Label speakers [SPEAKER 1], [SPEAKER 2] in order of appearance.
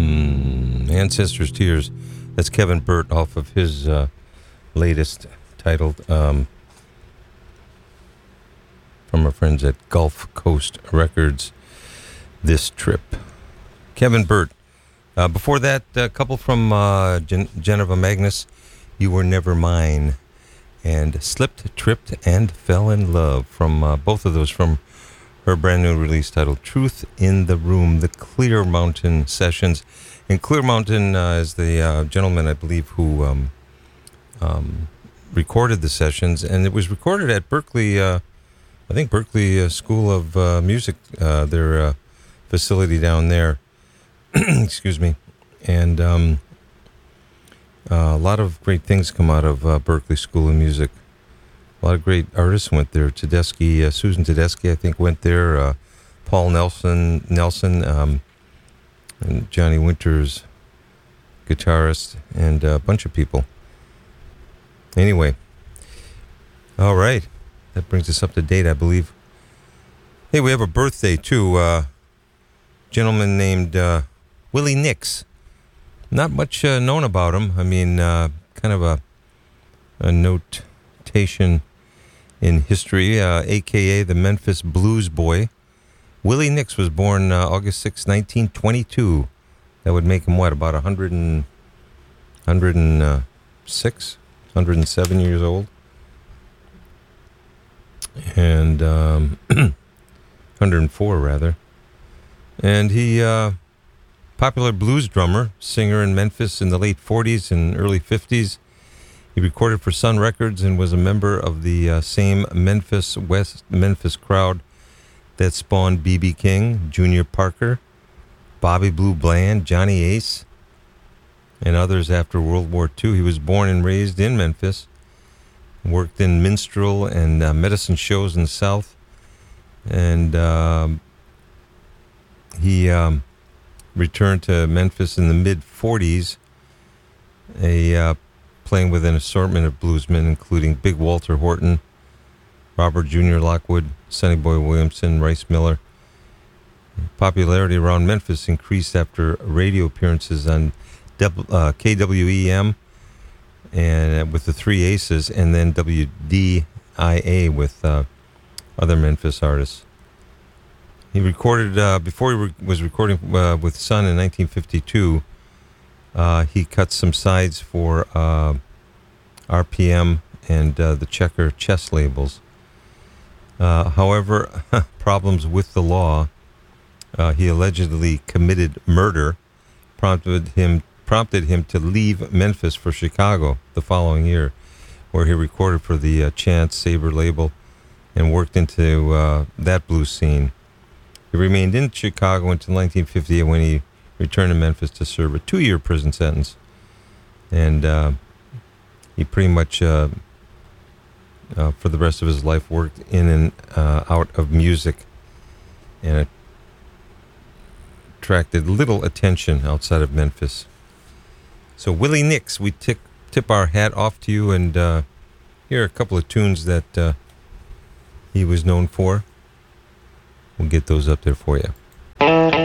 [SPEAKER 1] Ancestors' Tears. That's Kevin Burt off of his latest titled from our friends at Gulf Coast Records, This Trip. Kevin Burt. Before that, a couple from Geneva Magnus, You Were Never Mine, and Slipped, Tripped, and Fell in Love, from both of those from her brand new release titled Truth in the Room, the Clear Mountain Sessions. And Clear Mountain is the gentleman, I believe, who recorded the sessions, and it was recorded at Berkeley, I think Berkeley School of Music, their facility down there. Excuse me. And a lot of great things come out of Berkeley School of Music. A lot of great artists went there. Tedeschi, Susan Tedeschi, I think, went there. Paul Nelson, and Johnny Winters, guitarist, and a bunch of people. Anyway, all right. That brings us up to date, I believe. Hey, we have a birthday, too. Gentleman named Willie Nix. Not much known about him. I mean, kind of a notation in history, a.k.a. the Memphis Blues Boy. Willie Nix was born August 6, 1922. That would make him, what, about 106, 107 years old? And 104, rather. And he, popular blues drummer, singer in Memphis in the late 40s and early 50s. He recorded for Sun Records and was a member of the same West Memphis crowd that spawned B.B. King, Junior Parker, Bobby Blue Bland, Johnny Ace, and others after World War II. He was born and raised in Memphis, worked in minstrel and medicine shows in the South, and he returned to Memphis in the mid-40s, playing with an assortment of bluesmen, including Big Walter Horton, Robert Jr. Lockwood, Sonny Boy Williamson, Rice Miller. Popularity around Memphis increased after radio appearances on KWEM and with the Three Aces, and then WDIA with other Memphis artists. He recorded, before he was recording with Sun in 1952, he cut some sides for RPM and the Checker chess labels. However, problems with the law, he allegedly committed murder, prompted him to leave Memphis for Chicago the following year, where he recorded for the Chance Saber label and worked into that blues scene. He remained in Chicago until 1958 when he returned to Memphis to serve a 2-year prison sentence. And he pretty much, for the rest of his life, worked in and out of music, and it attracted little attention outside of Memphis. So Willie Nix, we tip our hat off to you, and here are a couple of tunes that he was known for. We'll get those up there for you.